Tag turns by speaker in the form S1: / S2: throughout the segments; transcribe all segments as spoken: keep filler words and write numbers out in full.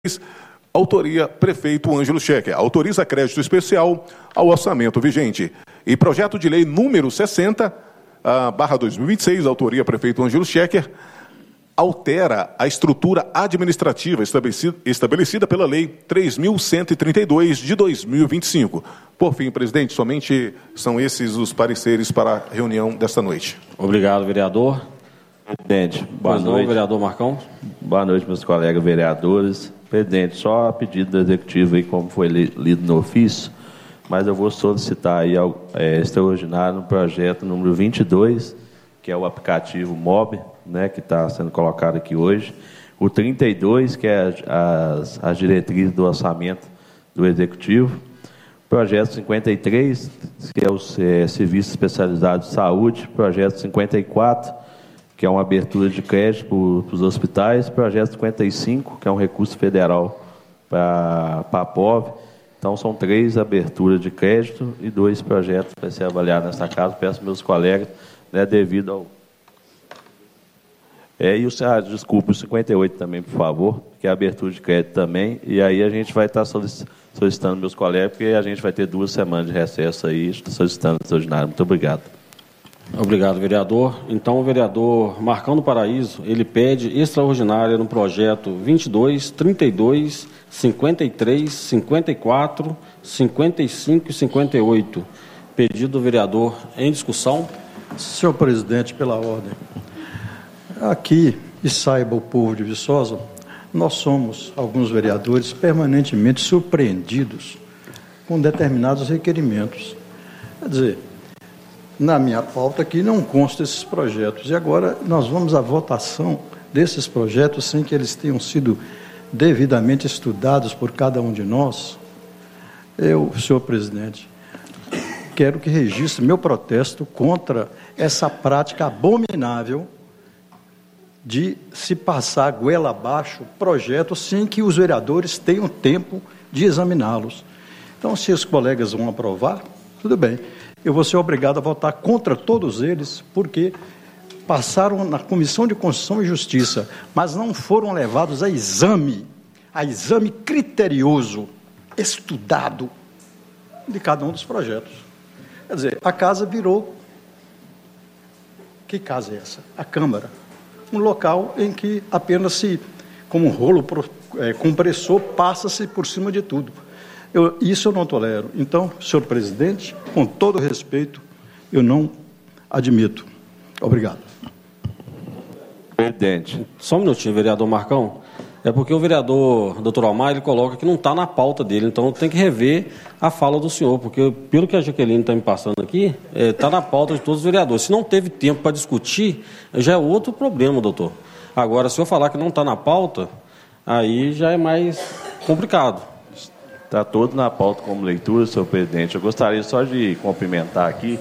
S1: Autoria Prefeito Ângelo Schecker. Autoriza crédito especial ao orçamento vigente. E projeto de lei número sessenta, barra dois mil e vinte e seis, autoria Prefeito Ângelo Schecker, altera a estrutura administrativa estabelecida, estabelecida pela Lei três mil cento e trinta e dois, de dois mil e vinte e cinco. Por fim, presidente, somente são esses os pareceres para a reunião desta noite.
S2: Obrigado, vereador.
S3: Presidente, boa
S2: pois
S3: noite.
S2: Não, vereador Marcão.
S3: Boa noite, meus colegas vereadores. Presidente, só a pedido do executivo aí, como foi lido no ofício, mas eu vou solicitar aí é, extraordinário no projeto número vinte e dois, que é o aplicativo MOB, né, que está sendo colocado aqui hoje. O trinta e dois, que é as, as diretrizes do orçamento do executivo. Projeto cinquenta e três, que é os é, serviços especializados de saúde. Projeto cinquenta e quatro, que é uma abertura de crédito para os hospitais. Projeto cinquenta e cinco, que é um recurso federal para a P O V. Então, são três aberturas de crédito e dois projetos para ser avaliados nessa casa. Peço meus colegas, né, devido ao... É, e o, ah, desculpe, o cinquenta e oito também, por favor, que é a abertura de crédito também. E aí a gente vai estar solicitando meus colegas, porque a gente vai ter duas semanas de recesso aí, solicitando o extraordinário. Muito obrigado.
S2: Obrigado, vereador. Então, o vereador Marcão do Paraíso, ele pede extraordinária no projeto vinte e dois, trinta e dois, cinquenta e três, cinquenta e quatro, cinquenta e cinco e cinquenta e oito. Pedido do vereador em discussão.
S4: Senhor presidente, pela ordem. Aqui, e saiba o povo de Viçosa, nós somos, alguns vereadores, permanentemente surpreendidos com determinados requerimentos. Quer dizer, na minha pauta aqui não constam esses projetos. E agora nós vamos à votação desses projetos sem que eles tenham sido devidamente estudados por cada um de nós. Eu, senhor presidente, quero que registre meu protesto contra essa prática abominável de se passar goela abaixo projetos sem que os vereadores tenham tempo de examiná-los. Então, se os colegas vão aprovar, tudo bem. Eu vou ser obrigado a votar contra todos eles, porque passaram na Comissão de Constituição e Justiça, mas não foram levados a exame, a exame criterioso, estudado, de cada um dos projetos. Quer dizer, a casa virou... Que casa é essa? A Câmara. Um local em que apenas se, como um rolo é, compressor, passa-se por cima de tudo. Eu, isso eu não tolero. Então, senhor presidente, com todo respeito, eu não admito. Obrigado.
S3: Presidente.
S2: Só um minutinho, vereador Marcão. É porque o vereador doutor Almar, ele coloca que não está na pauta dele, então tem que rever a fala do senhor, porque pelo que a Jaqueline está me passando aqui, está é, na pauta de todos os vereadores. Se não teve tempo para discutir, já é outro problema, doutor. Agora, se eu falar que não está na pauta, aí já é mais complicado.
S3: Está todo na pauta como leitura, senhor presidente. Eu gostaria só de cumprimentar aqui,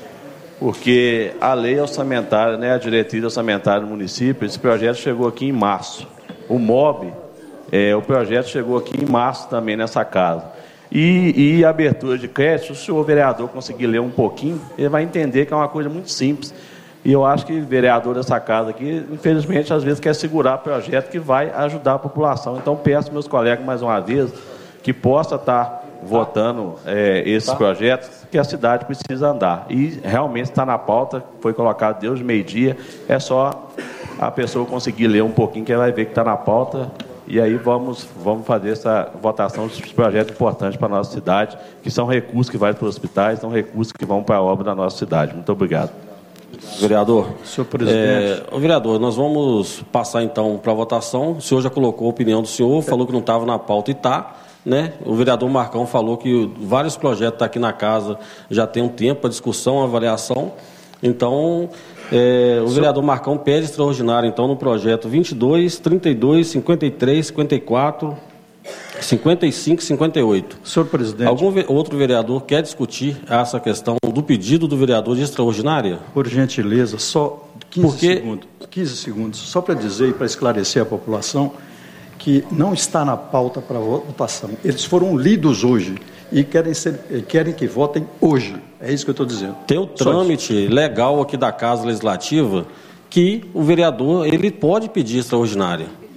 S3: porque a lei orçamentária, né, a diretriz orçamentária do município, esse projeto chegou aqui em março. O MOB, é, o projeto chegou aqui em março também nessa casa. E, e a abertura de crédito, se o senhor vereador conseguir ler um pouquinho, ele vai entender que é uma coisa muito simples. E eu acho que o vereador dessa casa aqui, infelizmente, às vezes quer segurar projeto que vai ajudar a população. Então, peço meus colegas, mais uma vez, que possa estar votando é, esses tá. projetos que a cidade precisa andar. E realmente está na pauta, foi colocado desde meio-dia, é só a pessoa conseguir ler um pouquinho que ela vai ver que está na pauta, e aí vamos, vamos fazer essa votação dos projetos importantes para a nossa cidade, que são recursos que vão para os hospitais, são recursos que vão para a obra da nossa cidade. Muito obrigado.
S2: Vereador,
S4: senhor presidente.
S2: É, vereador, nós vamos passar então para a votação. O senhor já colocou a opinião do senhor, falou que não estava na pauta e está, né? O vereador Marcão falou que vários projetos estão aqui na casa, já tem um tempo para discussão, avaliação. Então, é, o vereador Marcão pede extraordinário, então, no projeto vinte e dois, trinta e dois, cinquenta e três, cinquenta e quatro, cinquenta e cinco e cinquenta e oito.
S4: Senhor presidente.
S2: Algum outro vereador quer discutir essa questão do pedido do vereador de extraordinária?
S4: Por gentileza, só quinze
S2: Porque...
S4: segundos. quinze segundos, só para dizer e para esclarecer a população que não está na pauta para votação. Eles foram lidos hoje e querem, ser, querem que votem hoje. É isso que eu estou dizendo.
S2: Tem o trâmite legal aqui da Casa Legislativa que o vereador ele pode pedir extraordinária.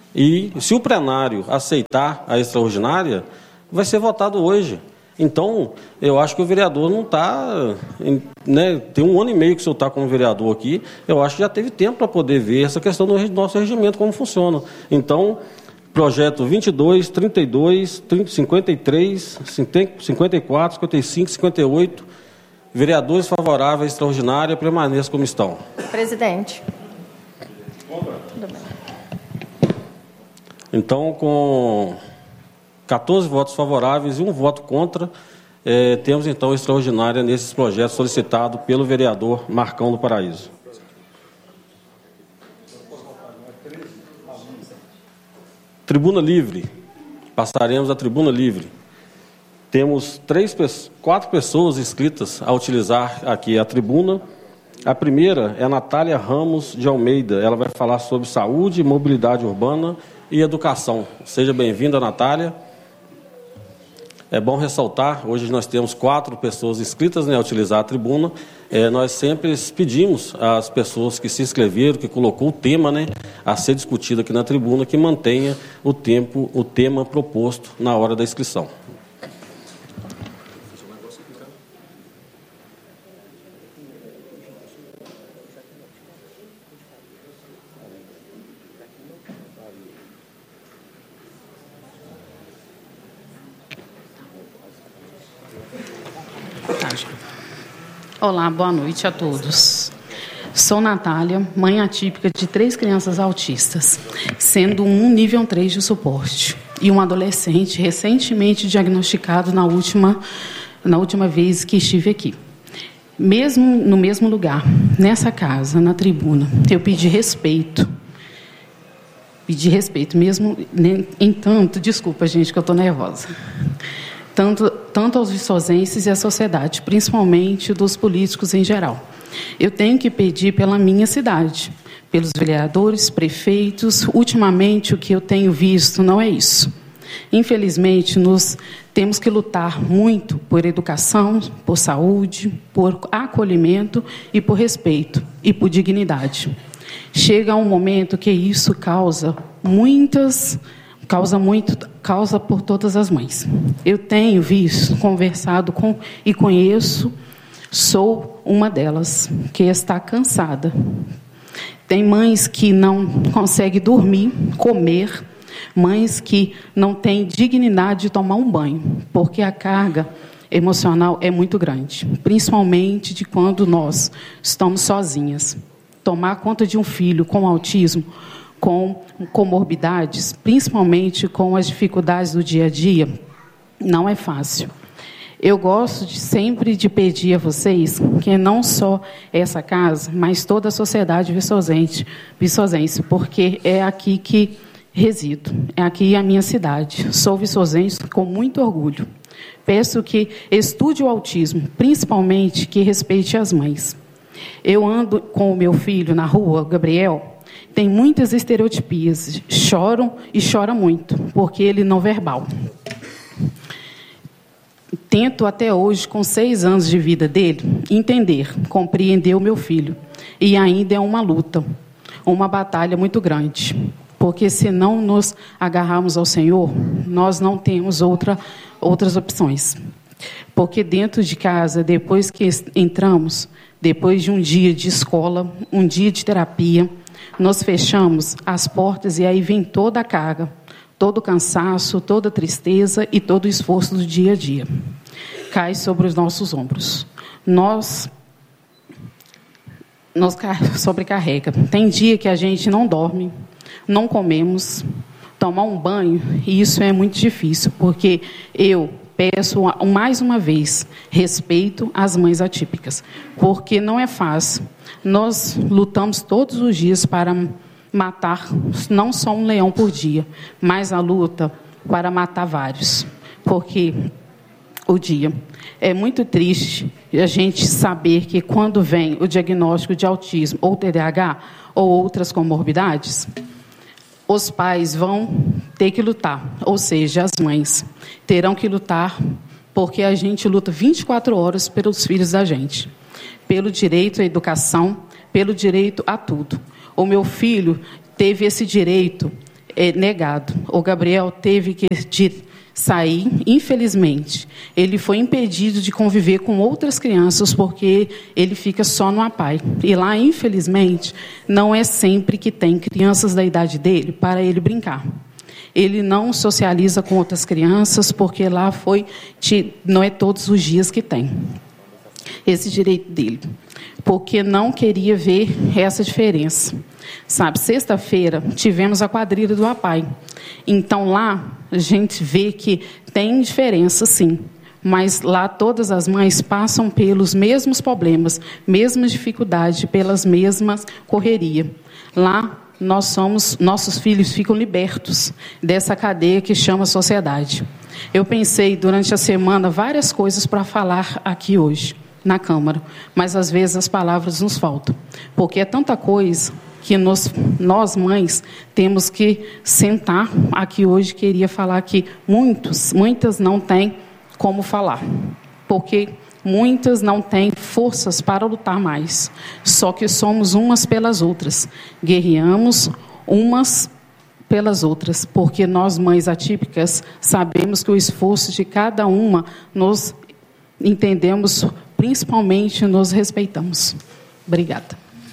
S2: E se o plenário aceitar a extraordinária, vai ser votado hoje. Então, eu acho que o vereador não está... Né, tem um ano e meio que o senhor está como vereador aqui, eu acho que já teve tempo para poder ver essa questão do nosso regimento, como funciona. Então, projeto vinte e dois, trinta e dois, cinquenta e três, cinquenta e quatro, cinquenta e cinco, cinquenta e oito, vereadores favoráveis à extraordinária, permaneçam como estão.
S5: Presidente.
S2: Então, com quatorze votos favoráveis e um voto contra, eh, temos então extraordinária nesses projetos solicitados pelo vereador Marcão do Paraíso. Tribuna livre. Passaremos à tribuna livre. Temos três, quatro pessoas inscritas a utilizar aqui a tribuna. A primeira é a Natália Ramos de Almeida. Ela vai falar sobre saúde, mobilidade urbana e educação. Seja bem-vinda, Natália. É bom ressaltar, hoje nós temos quatro pessoas inscritas, né, a utilizar a tribuna. É, nós sempre pedimos às pessoas que se inscreveram, que colocou o tema, né, a ser discutido aqui na tribuna, que mantenha o tempo, o tema proposto na hora da inscrição.
S6: Olá, boa noite a todos. Sou Natália, mãe atípica de três crianças autistas, sendo um nível três de suporte e um adolescente recentemente diagnosticado na última, na última vez que estive aqui. Mesmo no mesmo lugar, nessa casa, na tribuna, eu pedi respeito. Pedi respeito, mesmo em tanto... Desculpa, gente, que eu estou nervosa. Tanto, tanto aos viçosenses e à sociedade, principalmente dos políticos em geral. Eu tenho que pedir pela minha cidade, pelos vereadores, prefeitos. Ultimamente, o que eu tenho visto não é isso. Infelizmente, nós temos que lutar muito por educação, por saúde, por acolhimento e por respeito e por dignidade. Chega um momento que isso causa muitas... Causa muito, causa por todas as mães. Eu tenho visto, conversado com e conheço, sou uma delas, que está cansada. Tem mães que não conseguem dormir, comer, mães que não têm dignidade de tomar um banho, porque a carga emocional é muito grande, principalmente de quando nós estamos sozinhas. Tomar conta de um filho com autismo, com comorbidades, principalmente com as dificuldades do dia a dia, não é fácil. Eu gosto de, sempre de pedir a vocês que não só essa casa, mas toda a sociedade viçosense, viçosense, porque é aqui que resido, é aqui a minha cidade. Sou viçosense com muito orgulho. Peço que estude o autismo, principalmente que respeite as mães. Eu ando com o meu filho na rua, Gabriel. Tem muitas estereotipias, choram e chora muito, porque ele não verbal. Tento até hoje, com seis anos de vida dele, entender, compreender o meu filho. E ainda é uma luta, uma batalha muito grande. Porque se não nos agarrarmos ao Senhor, nós não temos outra, outras opções. Porque dentro de casa, depois que entramos, depois de um dia de escola, um dia de terapia, nós fechamos as portas e aí vem toda a carga, todo o cansaço, toda a tristeza e todo o esforço do dia a dia. Cai sobre os nossos ombros. Nós, nós sobrecarrega. Tem dia que a gente não dorme, não comemos, tomar um banho, e isso é muito difícil, porque eu peço mais uma vez respeito às mães atípicas, porque não é fácil. Nós lutamos todos os dias para matar não só um leão por dia, mas a luta para matar vários, porque o dia é muito triste a gente saber que quando vem o diagnóstico de autismo ou T D A H ou outras comorbidades, os pais vão ter que lutar, ou seja, as mães terão que lutar, porque a gente luta vinte e quatro horas pelos filhos da gente, pelo direito à educação, pelo direito a tudo. O meu filho teve esse direito é, negado. O Gabriel teve que de sair, infelizmente. Ele foi impedido de conviver com outras crianças porque ele fica só no APAI. E lá, infelizmente, não é sempre que tem crianças da idade dele para ele brincar. Ele não socializa com outras crianças porque lá foi, não é todos os dias que tem esse direito dele, porque não queria ver essa diferença. Sabe, sexta-feira tivemos a quadrilha do APAI. Então lá a gente vê que tem diferença, sim, mas lá todas as mães passam pelos mesmos problemas, mesmas dificuldades, pelas mesmas correrias. Lá nós somos, nossos filhos ficam libertos dessa cadeia que chama sociedade. Eu pensei durante a semana várias coisas para falar aqui hoje na Câmara, mas às vezes as palavras nos faltam, porque é tanta coisa que nós, nós mães temos que sentar aqui hoje. Queria falar que muitos, muitas não têm como falar, porque muitas não têm forças para lutar mais, só que somos umas pelas outras, guerreamos umas pelas outras, porque nós mães atípicas sabemos que o esforço de cada uma nos entendemos, principalmente nos respeitamos. Obrigada.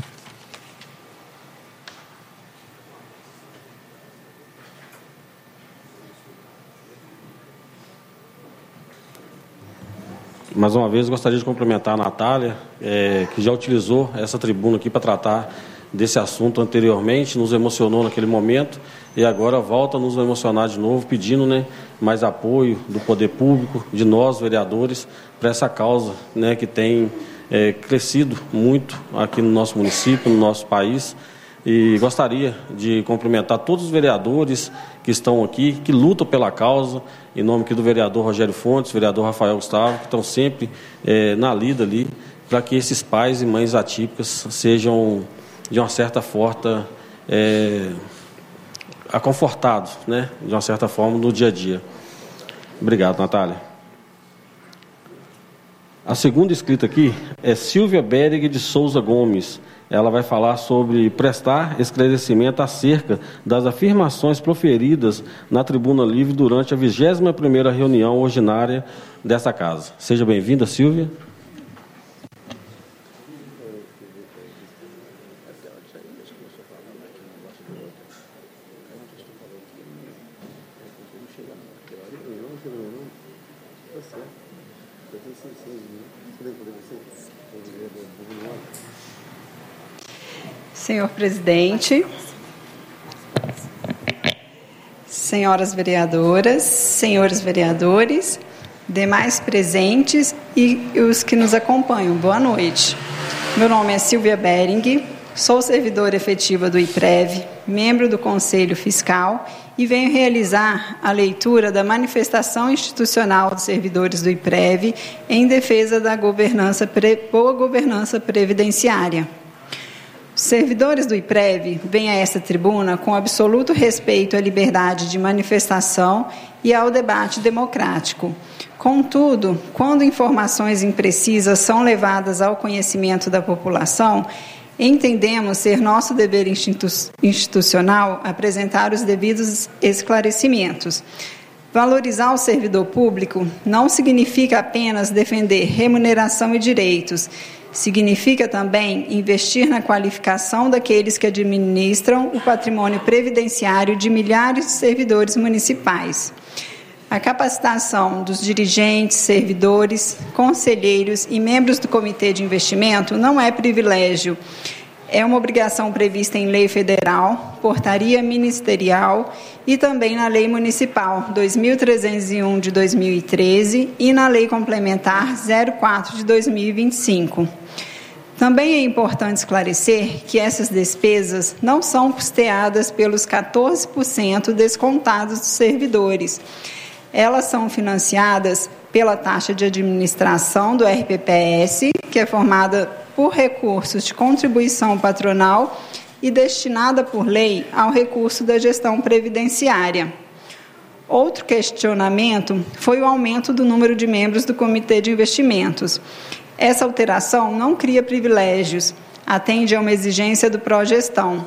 S2: Mais uma vez, gostaria de cumprimentar a Natália, é, que já utilizou essa tribuna aqui para tratar desse assunto anteriormente, nos emocionou naquele momento e agora volta a nos emocionar de novo, pedindo, né, mais apoio do poder público, de nós, vereadores, para essa causa, né, que tem é, crescido muito aqui no nosso município, no nosso país. E gostaria de cumprimentar todos os vereadores que estão aqui, que lutam pela causa, em nome aqui do vereador Rogério Fontes, vereador Rafael Gustavo, que estão sempre é, na lida ali, para que esses pais e mães atípicas sejam, de uma certa forma, é, aconfortados, né, de uma certa forma, no dia a dia. Obrigado, Natália. A segunda inscrita aqui é Silvia Berig de Souza Gomes. Ela vai falar sobre prestar esclarecimento acerca das afirmações proferidas na Tribuna Livre durante a vigésima primeira reunião ordinária dessa casa. Seja bem-vinda, Silvia.
S5: Senhor presidente, senhoras vereadoras, senhores vereadores, demais presentes e os que nos acompanham, boa noite. Meu nome é Silvia Bering, sou servidora efetiva do IPREV, membro do Conselho Fiscal e venho realizar a leitura da manifestação institucional dos servidores do IPREV em defesa da governança, boa governança previdenciária. Os servidores do IPREV vêm a esta tribuna com absoluto respeito à liberdade de manifestação e ao debate democrático. Contudo, quando informações imprecisas são levadas ao conhecimento da população, entendemos ser nosso dever institu- institucional apresentar os devidos esclarecimentos. Valorizar o servidor público não significa apenas defender remuneração e direitos, significa também investir na qualificação daqueles que administram o patrimônio previdenciário de milhares de servidores municipais. A capacitação dos dirigentes, servidores, conselheiros e membros do Comitê de Investimento não é privilégio, é uma obrigação prevista em lei federal, portaria ministerial e também na lei municipal dois mil trezentos e um de dois mil e treze e na lei complementar zero quatro de dois mil e vinte e cinco. Também é importante esclarecer que essas despesas não são custeadas pelos quatorze por cento descontados dos servidores. Elas são financiadas pela taxa de administração do R P P S, que é formada por recursos de contribuição patronal e destinada por lei ao recurso da gestão previdenciária. Outro questionamento foi o aumento do número de membros do Comitê de Investimentos. Essa alteração não cria privilégios, atende a uma exigência do Progestão.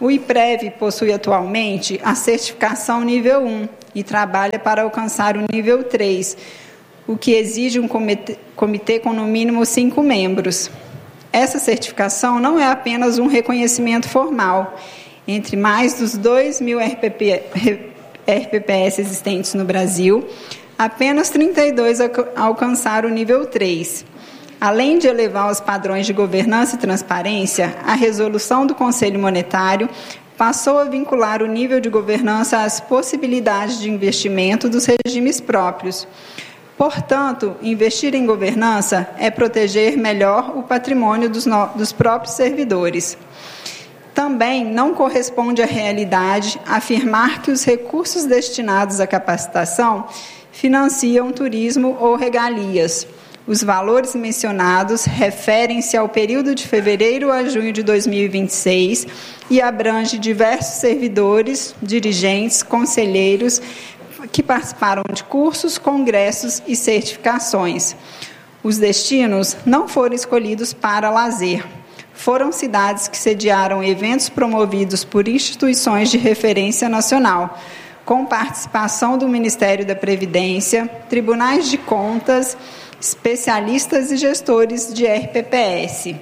S5: O IPREV possui atualmente a certificação nível um e trabalha para alcançar o nível três, o que exige um comitê, comitê com no mínimo cinco membros. Essa certificação não é apenas um reconhecimento formal. Entre mais dos dois mil R P P, R P P S existentes no Brasil, apenas trinta e dois alcançaram o nível três. Além de elevar os padrões de governança e transparência, a resolução do Conselho Monetário passou a vincular o nível de governança às possibilidades de investimento dos regimes próprios. Portanto, investir em governança é proteger melhor o patrimônio dos, no... dos próprios servidores. Também não corresponde à realidade afirmar que os recursos destinados à capacitação financiam turismo ou regalias. Os valores mencionados referem-se ao período de fevereiro a junho de dois mil e vinte e seis e abrange diversos servidores, dirigentes, conselheiros que participaram de cursos, congressos e certificações. Os destinos não foram escolhidos para lazer. Foram cidades que sediaram eventos promovidos por instituições de referência nacional, com participação do Ministério da Previdência, tribunais de contas, especialistas e gestores de R P P S.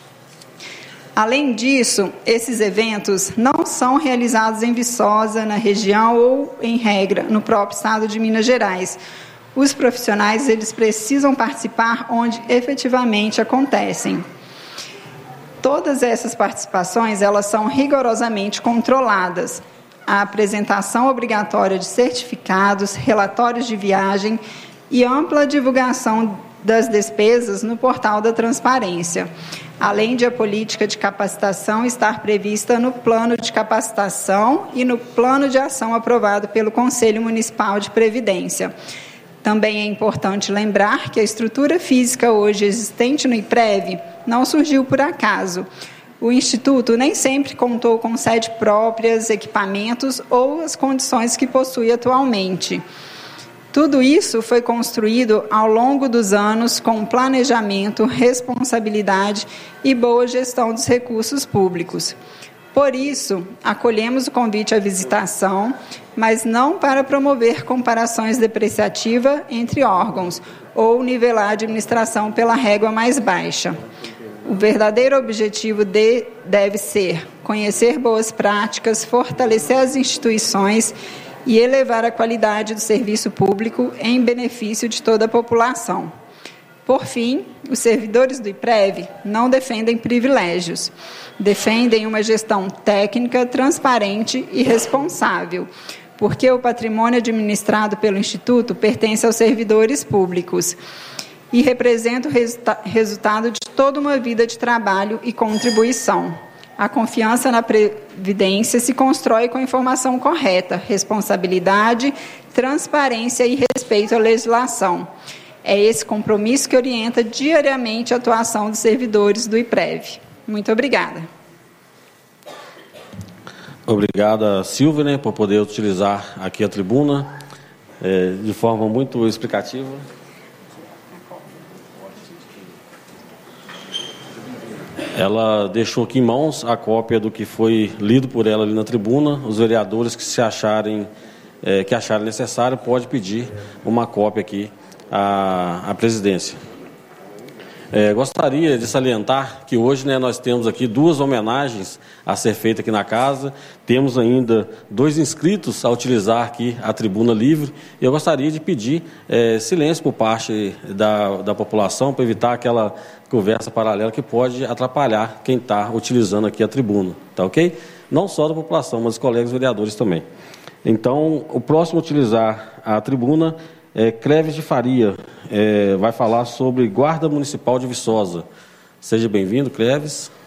S5: Além disso, esses eventos não são realizados em Viçosa, na região ou, em regra, no próprio estado de Minas Gerais. Os profissionais eles precisam participar onde efetivamente acontecem. Todas essas participações elas são rigorosamente controladas. A apresentação obrigatória de certificados, relatórios de viagem e ampla divulgação das despesas no portal da transparência, além de a política de capacitação estar prevista no plano de capacitação e no plano de ação aprovado pelo Conselho Municipal de Previdência. Também é importante lembrar que a estrutura física hoje existente no IPREV não surgiu por acaso. O Instituto nem sempre contou com sede próprias, equipamentos ou as condições que possui atualmente. Tudo isso foi construído ao longo dos anos com planejamento, responsabilidade e boa gestão dos recursos públicos. Por isso, acolhemos o convite à visitação, mas não para promover comparações depreciativas entre órgãos ou nivelar a administração pela régua mais baixa. O verdadeiro objetivo de, deve ser conhecer boas práticas, fortalecer as instituições e elevar a qualidade do serviço público em benefício de toda a população. Por fim, os servidores do IPREV não defendem privilégios, defendem uma gestão técnica, transparente e responsável, porque o patrimônio administrado pelo Instituto pertence aos servidores públicos e representa o resulta- resultado de toda uma vida de trabalho e contribuição. A confiança na Previdência se constrói com a informação correta, responsabilidade, transparência e respeito à legislação. É esse compromisso que orienta diariamente a atuação dos servidores do IPREV. Muito obrigada.
S2: Obrigada, Silvia, né, por poder utilizar aqui a tribuna é, de forma muito explicativa. Ela deixou aqui em mãos a cópia do que foi lido por ela ali na tribuna. Os vereadores que se acharem, é, que acharem necessário, pode pedir uma cópia aqui à, à presidência. É, gostaria de salientar que hoje, né, nós temos aqui duas homenagens a ser feitas aqui na casa. Temos ainda dois inscritos a utilizar aqui a tribuna livre. E eu gostaria de pedir é, silêncio por parte da, da população para evitar aquela conversa paralela que pode atrapalhar quem está utilizando aqui a tribuna. Tá ok? Não só da população, mas os colegas vereadores também. Então, o próximo a utilizar a tribuna é Cleves de Faria, é, vai falar sobre Guarda Municipal de Viçosa. Seja bem-vindo, Cleves.